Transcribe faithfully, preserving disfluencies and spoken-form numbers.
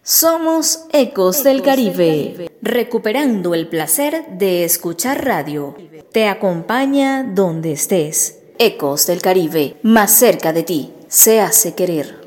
Somos Ecos del Caribe, recuperando el placer de escuchar radio. Te acompaña donde estés. Ecos del Caribe, más cerca de ti, se hace querer.